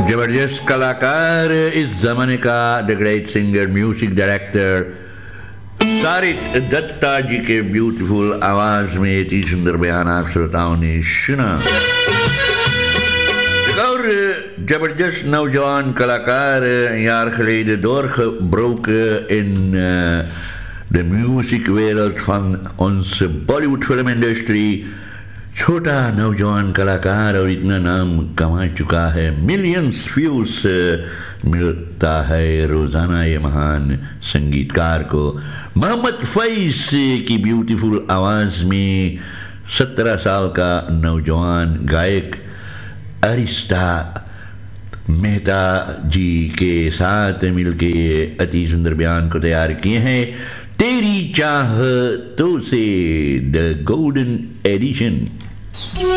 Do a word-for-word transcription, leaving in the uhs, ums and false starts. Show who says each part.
Speaker 1: जबरदस्त कलाकार इस जमाने का the great singer music director सारिक दत्ता जी के ब्यूटीफुल आवाज में इतनी सुंदर बयान आप श्रोताओं ने सुना। और जबरदस्त नौजवान कलाकार यार खलीद दौर broke in the music wereld van onze Bollywood film industry. छोटा नौजवान कलाकार और इतना नाम कमा चुका है, मिलियंस व्यूज मिलता है रोजाना ये महान संगीतकार को। मोहम्मद फैज की ब्यूटीफुल आवाज में सत्रह साल का नौजवान गायक अरिस्ता मेहता जी के साथ मिलके अति सुंदर बयान को तैयार किए हैं। तेरी चाहतों से द गोल्डन एडिशन।